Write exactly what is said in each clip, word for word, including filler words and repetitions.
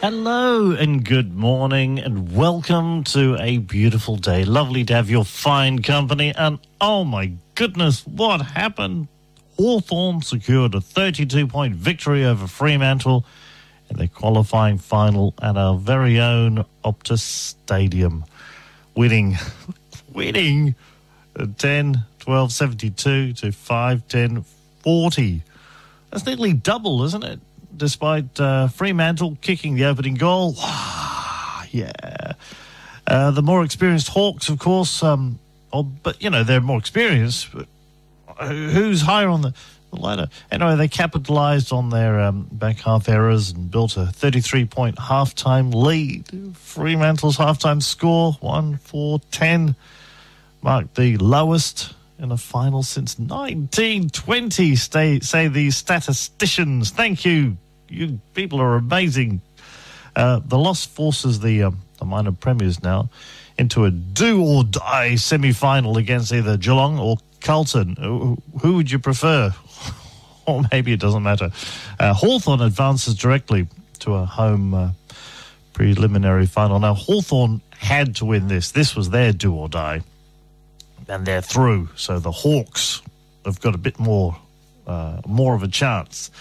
Hello and good morning and welcome to a beautiful day. Lovely to have your fine company. And oh my goodness, what happened? Hawthorn secured a thirty-two point victory over Fremantle in the qualifying final at our very own Optus Stadium. Winning, winning ten twelve seventy-two to five ten forty. That's nearly double, isn't it? Despite uh, Fremantle kicking the opening goal. yeah. Uh, the more experienced Hawks, of course, um, oh, but, you know, they're more experienced. But who's higher on the, the ladder? Anyway, they capitalised on their um, back half errors and built a thirty-three point halftime lead. Fremantle's halftime score, one four ten, marked the lowest in a final since nineteen twenty, say, say the statisticians. Thank you. You people are amazing. Uh, the loss forces the, um, the minor premiers now into a do-or-die semi-final against either Geelong or Carlton. Who, who would you prefer? Or maybe it doesn't matter. Uh, Hawthorn advances directly to a home uh, preliminary final. Now, Hawthorn had to win this. This was their do-or-die. And they're through. So the Hawks have got a bit more, uh, more of a chance.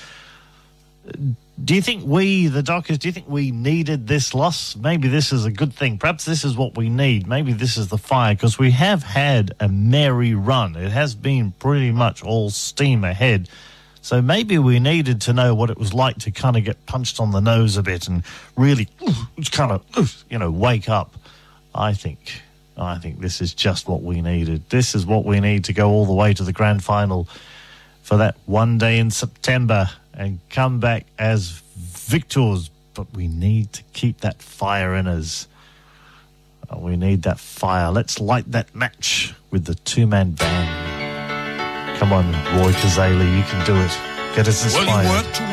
Do you think we, the Dockers, do you think we needed this loss? Maybe this is a good thing. Perhaps this is what we need. Maybe this is the fire, because we have had a merry run. It has been pretty much all steam ahead. So maybe we needed to know what it was like to kind of get punched on the nose a bit and really kind of, you know, wake up. I think... I think this is just what we needed. This is what we need to go all the way to the grand final for that one day in September and come back as victors. But we need to keep that fire in us. Uh, we need that fire. Let's light that match with the two-man band. Come on, Roy Kazali, you can do it. Get us inspired.